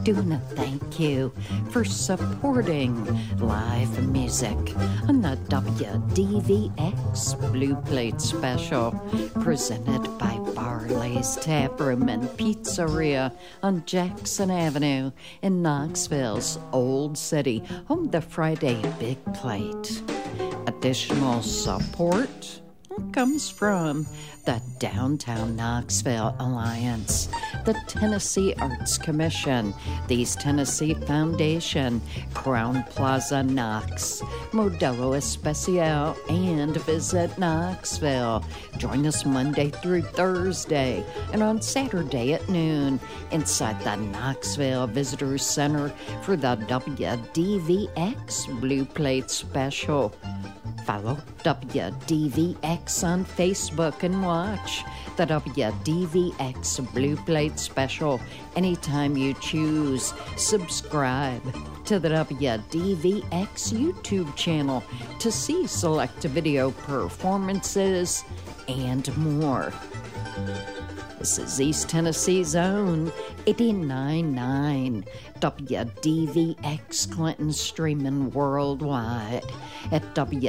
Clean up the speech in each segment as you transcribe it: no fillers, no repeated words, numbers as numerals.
doing a thank you for supporting live music on the WDVX Blue Plate Special, presented by Barley's Taproom and Pizzeria on Jackson Avenue in Knoxville's Old City, home to Friday Big Plate. Additional support comes from the Downtown Knoxville Alliance, the Tennessee Arts Commission, the East Tennessee Foundation, Crown Plaza Knox, Modelo Especial, and Visit Knoxville. Join us Monday through Thursday and on Saturday at noon inside the Knoxville Visitor Center for the WDVX Blue Plate Special. Follow WDVX on Facebook and watch the WDVX Blue Plate Special anytime you choose. Subscribe to the WDVX YouTube channel to see select video performances and more. This is East Tennessee's own 89.9 WDVX Clinton, streaming worldwide at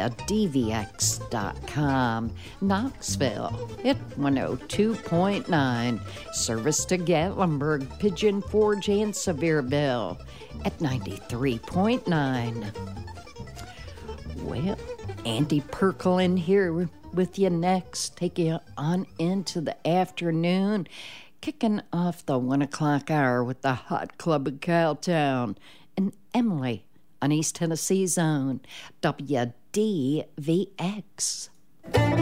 WDVX.com. Knoxville at 102.9. Service to Gatlinburg, Pigeon Forge, and Sevierville at 93.9. Well, Andy Perklin here with you next, taking you on into the afternoon, kicking off the 1 o'clock hour with the Hot Club of Cowtown and Emily on East Tennessee's own WDVX.